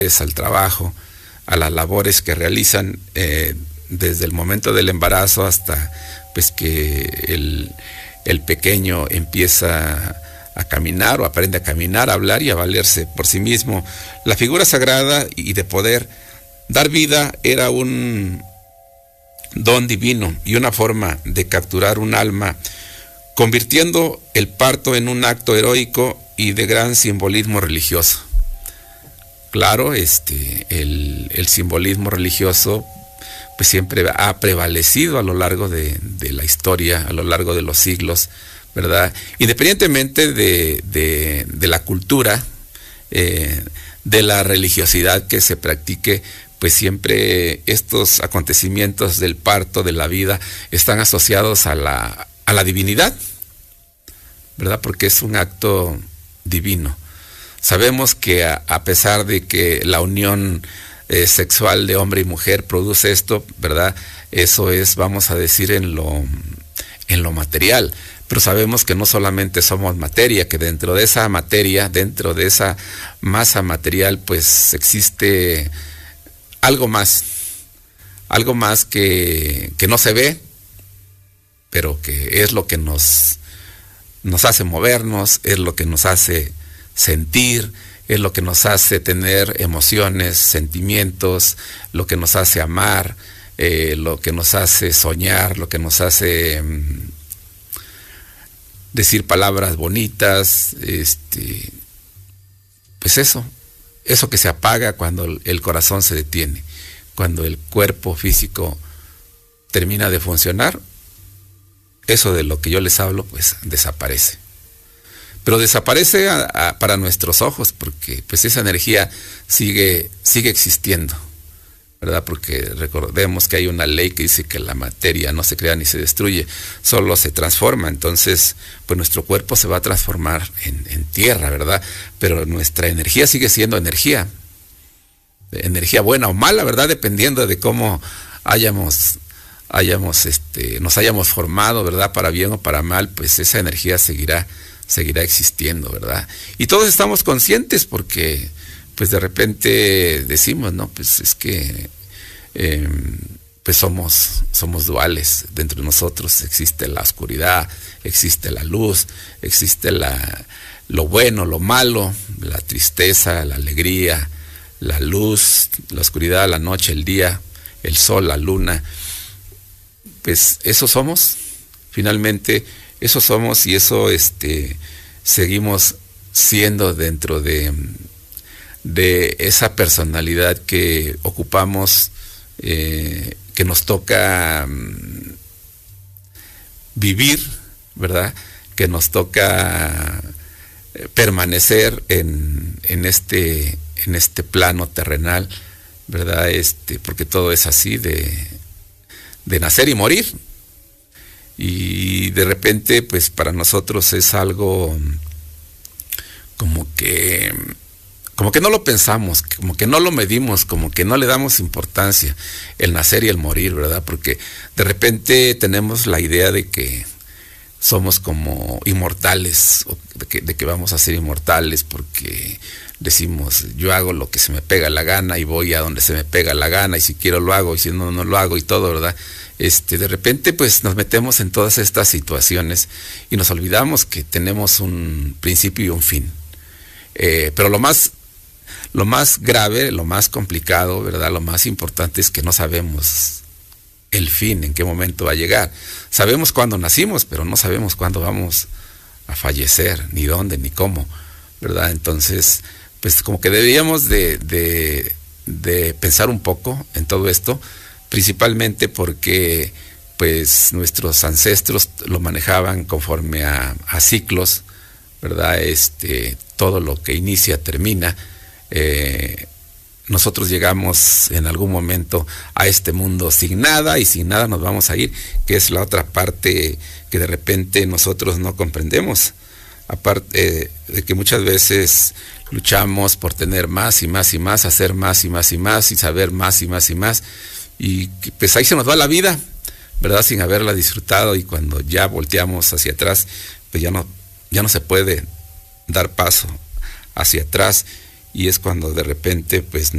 al trabajo, a las labores que realizan desde el momento del embarazo hasta pues que el pequeño empieza a caminar o aprende a caminar, a hablar y a valerse por sí mismo. La figura sagrada y de poder dar vida era un don divino y una forma de capturar un alma, convirtiendo el parto en un acto heroico y de gran simbolismo religioso. Claro, el simbolismo religioso pues siempre ha prevalecido a lo largo de la historia, a lo largo de los siglos, ¿verdad? Independientemente de la cultura, de la religiosidad que se practique, pues siempre estos acontecimientos del parto, de la vida, están asociados a la divinidad, ¿verdad? Porque es un acto divino. Sabemos que a pesar de que la unión sexual de hombre y mujer produce esto, ¿verdad? Eso es, vamos a decir, en lo material. Pero sabemos que no solamente somos materia, que dentro de esa materia, dentro de esa masa material, pues existe algo más que no se ve, pero que es lo que nos hace movernos, es lo que nos hace sentir, es lo que nos hace tener emociones, sentimientos, lo que nos hace amar, lo que nos hace soñar, lo que nos hace decir palabras bonitas, pues eso que se apaga cuando el corazón se detiene, cuando el cuerpo físico termina de funcionar, eso de lo que yo les hablo, pues desaparece. Pero desaparece para nuestros ojos, porque pues esa energía sigue existiendo, ¿verdad? Porque recordemos que hay una ley que dice que la materia no se crea ni se destruye, solo se transforma. Entonces, pues nuestro cuerpo se va a transformar en tierra, ¿verdad? Pero nuestra energía sigue siendo energía buena o mala, ¿verdad? Dependiendo de cómo nos hayamos formado, ¿verdad? Para bien o para mal, pues esa energía seguirá existiendo, ¿verdad? Y todos estamos conscientes porque pues de repente decimos, no, pues es que pues somos duales. Dentro de nosotros existe la oscuridad, existe la luz, existe lo bueno, lo malo, la tristeza, la alegría, la luz, la oscuridad, la noche, el día, el sol, la luna. Pues eso somos, finalmente eso somos, y eso seguimos siendo dentro de esa personalidad que ocupamos, que nos toca vivir, ¿verdad? Que nos toca permanecer en este plano terrenal, ¿verdad? Porque todo es así de nacer y morir. Y de repente, pues para nosotros es algo como que no lo pensamos, como que no lo medimos, como que no le damos importancia el nacer y el morir, ¿verdad? Porque de repente tenemos la idea de que somos como inmortales, o de que vamos a ser inmortales, porque decimos, yo hago lo que se me pega la gana y voy a donde se me pega la gana, y si quiero lo hago, y si no, no lo hago, y todo, ¿verdad? De repente pues nos metemos en todas estas situaciones y nos olvidamos que tenemos un principio y un fin. Pero lo más grave, lo más complicado, ¿verdad? Lo más importante es que no sabemos el fin, en qué momento va a llegar. Sabemos cuándo nacimos, pero no sabemos cuándo vamos a fallecer, ni dónde, ni cómo, ¿verdad? Entonces, pues como que deberíamos de pensar un poco en todo esto, principalmente porque pues nuestros ancestros lo manejaban conforme a ciclos, ¿verdad? Todo lo que inicia termina. Nosotros llegamos en algún momento a este mundo sin nada, y sin nada nos vamos a ir, que es la otra parte que de repente nosotros no comprendemos. Aparte de que muchas veces luchamos por tener más y más y más, hacer más y más y más, y saber más y más y más, y pues ahí se nos va la vida, ¿verdad? Sin haberla disfrutado, y cuando ya volteamos hacia atrás, pues ya no se puede dar paso hacia atrás, y es cuando de repente pues